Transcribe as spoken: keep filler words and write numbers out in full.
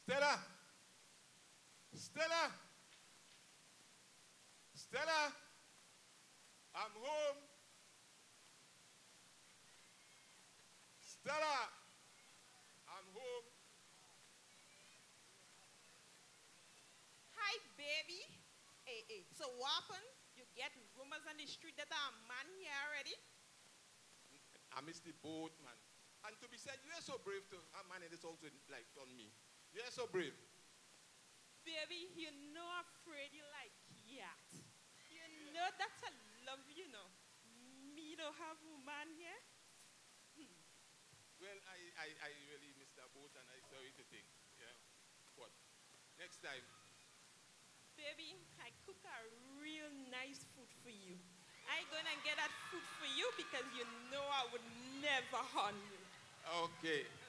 Stella. Stella. Stella. I'm home. Stella. I'm home. Hi, baby. Hey, hey. So what happened? You get rumors on the street that I'm a man here already? I missed the boat, man. And to be said, you are so brave to have man in this also like on me. You are so brave. Baby, you know I'm afraid you like cat. You know that's a love, you know. Me don't have a man here. Hmm. Well, I, I, I really missed that boat and I sorry to think. Yeah. But next time. Baby, I cook a real nice food for you. I gonna get that food for you because you know I would never harm you. Okay.